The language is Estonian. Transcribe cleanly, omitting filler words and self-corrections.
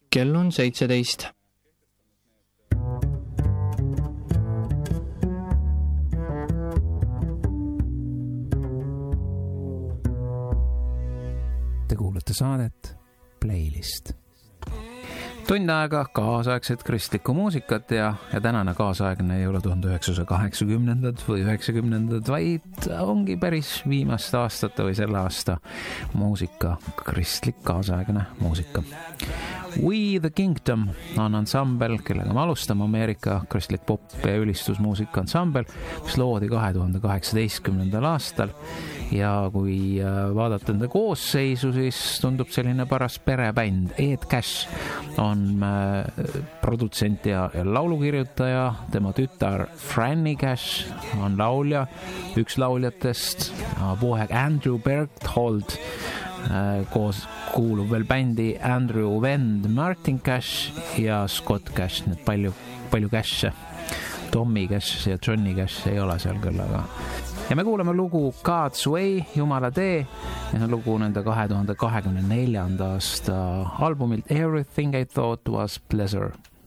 Kell on 17. Te kuulate saadet Playlist. Tund aega kaasaegset kristlikku muusikat ja tänane kaasaegne ei ole 1980 või 90, vaid ongi päris viimaste aastate või selle aasta muusika, kristlik kaasaegne muusika. We the Kingdom on ansambel, kellega me alustame, Ameerika kristlik pop- ja ülistusmuusika ansambel, mis loodi 2018. aastal ja kui vaadata enda koosseisu, siis tundub selline paras perebänd. Ed Cash on produtsent ja laulukirjutaja, tema tütar Franny Cash on laulja, üks lauljatest, poeg Andrew Berthold koos kuulub veel bändi Andrew vend Martin Cash ja Scott Cash, need palju Cash'e. Tommy Cash ja Johnny Cash ei ole seal küll, aga ja me kuuleme lugu God's Way, Jumala tee, ja see lugu nende 2024. aasta albumilt Everything I Thought Was Pleasure.